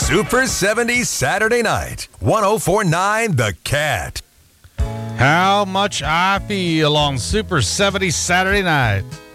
Super 70 Saturday Night. 104.9 The Cat. How much I feel on Super 70 Saturday Night.